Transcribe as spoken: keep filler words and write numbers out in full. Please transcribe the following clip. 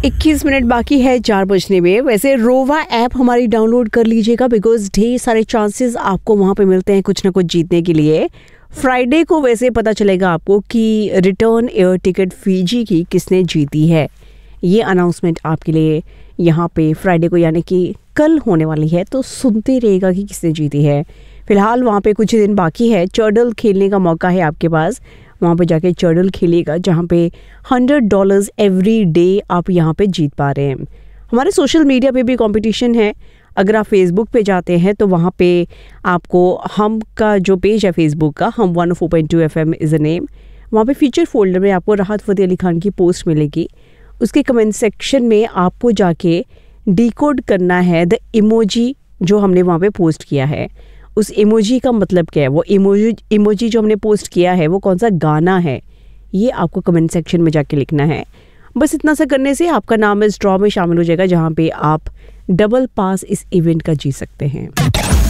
इक्कीस मिनट बाकी है चार बजने में। वैसे रोवा ऐप हमारी डाउनलोड कर लीजिएगा बिकॉज ढेर सारे चांसेस आपको वहाँ पे मिलते हैं कुछ ना कुछ जीतने के लिए। फ्राइडे को वैसे पता चलेगा आपको कि रिटर्न एयर टिकट फीजी की किसने जीती है। ये अनाउंसमेंट आपके लिए यहाँ पे फ्राइडे को यानी कि कल होने वाली है, तो सुनते रहेगा कि किसने जीती है। फिलहाल वहाँ पे कुछ दिन बाकी है, चर्डल खेलने का मौका है आपके पास। वहाँ पे जाके चर्डल खेलिएगा जहाँ पे हंड्रेड डॉलर्स एवरी डे आप यहाँ पे जीत पा रहे हैं। हमारे सोशल मीडिया पे भी कंपटीशन है। अगर आप फेसबुक पे जाते हैं तो वहाँ पे आपको हम का जो पेज है फेसबुक का, हम one O four point two F M is a name, वहाँ पे फीचर फोल्डर में आपको राहत फ़तेह अली खान की पोस्ट मिलेगी। उसके कमेंट सेक्शन में आपको जाके डिकोड करना है द इमोजी जो हमने वहाँ पे पोस्ट किया है। उस इमोजी का मतलब क्या है, वो इमोजी इमोजी जो हमने पोस्ट किया है वो कौन सा गाना है, ये आपको कमेंट सेक्शन में जाके लिखना है। बस इतना सा करने से आपका नाम इस ड्रॉ में शामिल हो जाएगा जहाँ पे आप डबल पास इस इवेंट का जीत सकते हैं।